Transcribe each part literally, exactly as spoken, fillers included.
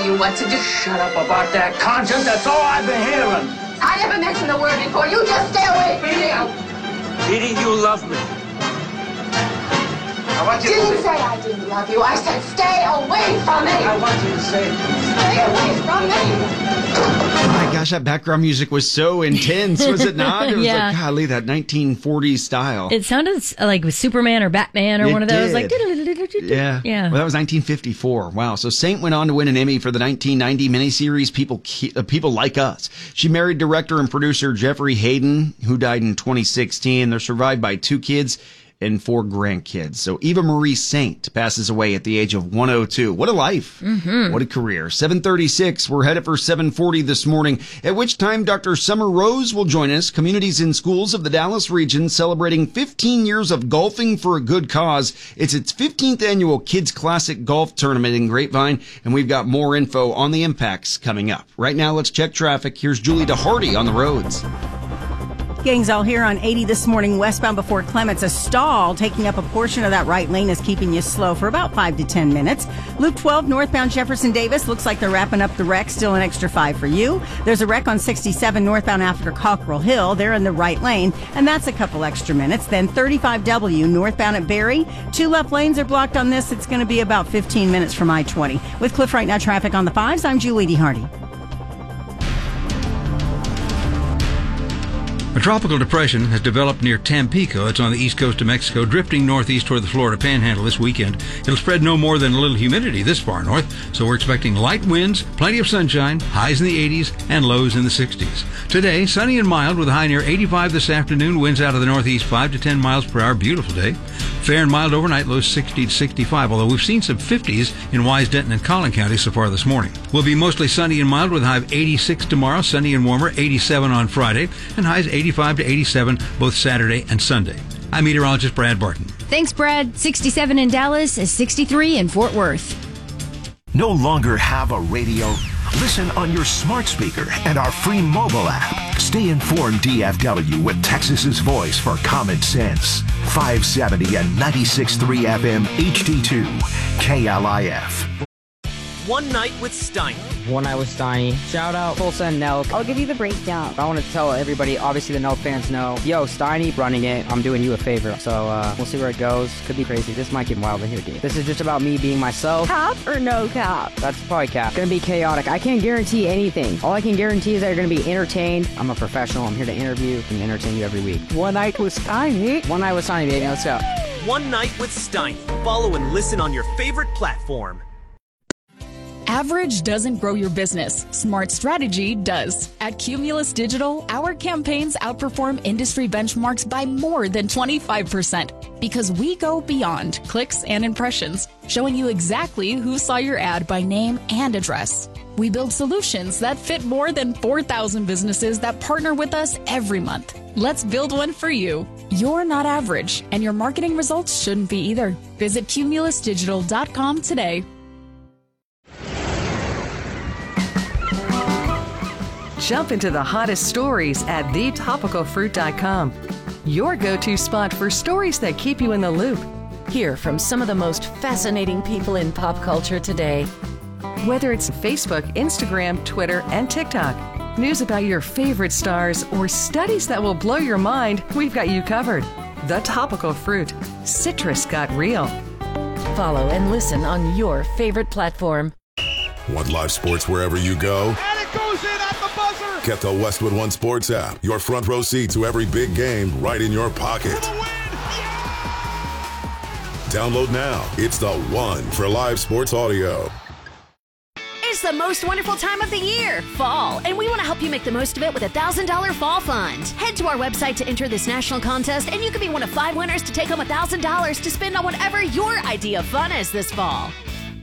You want to just shut up about that, Conscience? That's all I've been hearing. I never mentioned the word before. You just stay away from me. Edie, you love me. I want you Didn't to say I didn't love you. I said stay away from me. I want you to say it. Stay away from me. Oh my gosh, that background music was so intense, was it not? It was Yeah. like, golly, that nineteen forties style. It sounded like with Superman or Batman or It one of those. did. Like, Yeah. yeah. Well, that was nineteen fifty-four. Wow. So Saint went on to win an Emmy for the nineteen ninety miniseries People Ki- uh, People Like Us. She married director and producer Jeffrey Hayden, who died in twenty sixteen. They're survived by two kids and four grandkids. So Eva Marie Saint passes away at the age of one oh two. What a life. Mm-hmm. What a career. seven thirty-six. We're headed for seven forty this morning, at which time Doctor Summer Rose will join us. Communities and schools of the Dallas region celebrating fifteen years of golfing for a good cause. It's its fifteenth annual Kids Classic Golf Tournament in Grapevine, and we've got more info on the impacts coming up. Right now, let's check traffic. Here's Julie DeHardy on the roads. Gangs all here on eighty this morning, westbound before Clements. A stall taking up a portion of that right lane is keeping you slow for about five to ten minutes. Loop twelve, northbound Jefferson Davis. Looks like they're wrapping up the wreck. Still an extra five for you. There's a wreck on sixty-seven, northbound after Cockrell Hill. They're in the right lane, and that's a couple extra minutes. Then thirty-five W, northbound at Berry. Two left lanes are blocked on this. It's going to be about fifteen minutes from I twenty. With Cliff Right Now traffic on the fives, I'm Julie DeHardy. A tropical depression has developed near Tampico. It's on the east coast of Mexico, drifting northeast toward the Florida Panhandle this weekend. It'll spread no more than a little humidity this far north, so we're expecting light winds, plenty of sunshine, highs in the eighties, and lows in the sixties. Today, sunny and mild with a high near eighty-five this afternoon, winds out of the northeast five to ten miles per hour. Beautiful day. Fair and mild overnight, lows sixty to sixty-five, although we've seen some fifties in Wise, Denton, and Collin counties so far this morning. We'll be mostly sunny and mild with a high of eighty-six tomorrow, sunny and warmer, eighty-seven on Friday, and highs eighty-five to eighty-seven both Saturday and Sunday. I'm meteorologist Brad Barton. Thanks, Brad. sixty-seven in Dallas, sixty-three in Fort Worth. No longer have a radio? Listen on your smart speaker and our free mobile app. Stay informed, D F W, with Texas's voice for common sense. five seventy and ninety-six point three F M H D two, K L I F. One Night with Steiny. One Night with Steiny. Shout out Tulsa and Nelk. I'll give you the breakdown. I want to tell everybody, obviously the Nelk fans know, yo, Steiny running it. I'm doing you a favor. So uh, we'll see where it goes. Could be crazy. This might get wild in here, dude. This is just about me being myself. Cap or no cap? That's probably cap. Gonna be chaotic. I can't guarantee anything. All I can guarantee is that you're gonna be entertained. I'm a professional. I'm here to interview and entertain you every week. One Night with Steiny. One Night with Steiny, baby. Let's go. One Night with Steiny. Follow and listen on your favorite platform. Average doesn't grow your business. Smart strategy does. At Cumulus Digital, our campaigns outperform industry benchmarks by more than twenty-five percent because we go beyond clicks and impressions, showing you exactly who saw your ad by name and address. We build solutions that fit more than four thousand businesses that partner with us every month. Let's build one for you. You're not average, and your marketing results shouldn't be either. Visit cumulus digital dot com today. Jump into the hottest stories at the topical fruit dot com. Your go-to spot for stories that keep you in the loop. Hear from some of the most fascinating people in pop culture today. Whether it's Facebook, Instagram, Twitter, and TikTok, news about your favorite stars, or studies that will blow your mind, we've got you covered. The Topical Fruit. Citrus got real. Follow and listen on your favorite platform. Want live sports wherever you go? And it goes in at the buzzer! Get the Westwood One Sports app. Your front row seat to every big game right in your pocket. Download now. It's the one for live sports audio. It's the most wonderful time of the year, fall, and we want to help you make the most of it with a one thousand dollars Fall Fund. Head to our website to enter this national contest, and you could be one of five winners to take home one thousand dollars to spend on whatever your idea of fun is this fall.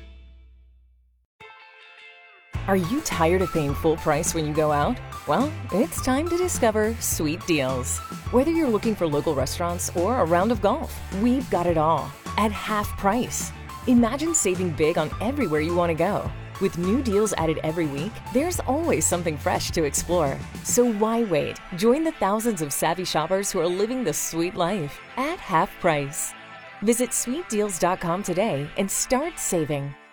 Are you tired of paying full price when you go out? Well, it's time to discover Sweet Deals. Whether you're looking for local restaurants or a round of golf, we've got it all at half price. Imagine saving big on everywhere you want to go. With new deals added every week, there's always something fresh to explore. So why wait? Join the thousands of savvy shoppers who are living the sweet life at half price. Visit sweet deals dot com today and start saving.